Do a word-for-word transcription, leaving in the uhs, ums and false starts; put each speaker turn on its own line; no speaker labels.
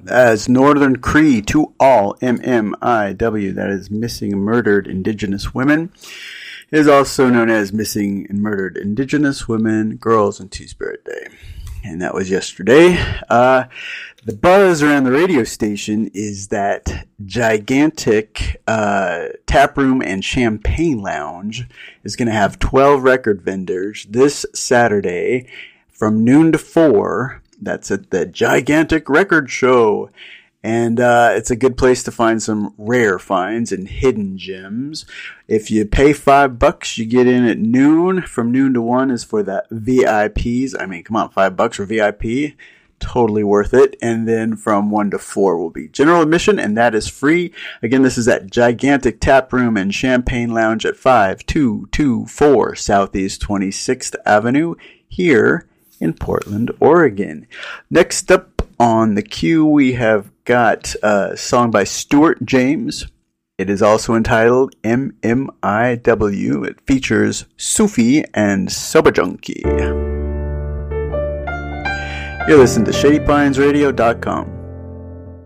as Northern Cree to all M M I W, that is Missing and Murdered Indigenous Women. It is also known as Missing and Murdered Indigenous Women, Girls, and Two-Spirit Day. And that was yesterday. Uh, the buzz around the radio station is that gigantic uh, taproom and champagne lounge is going to have twelve record vendors this Saturday from noon to four. That's at the Gigantic Record Show. And uh, it's a good place to find some rare finds and hidden gems. If you pay five bucks, you get in at noon. From noon to one is for the V I Ps. I mean, come on, five bucks for V I P. Totally worth it. And then from one to four will be general admission, and that is free. Again, this is at Gigantic Tap Room and Champagne Lounge at five two two four Southeast twenty-sixth Avenue here in Portland, Oregon. Next up on the queue, we have got a song by Stuart James. It is also entitled M M I W. It features Sufi and Soba Junkie. You're listening to Shady Pines Radio dot com.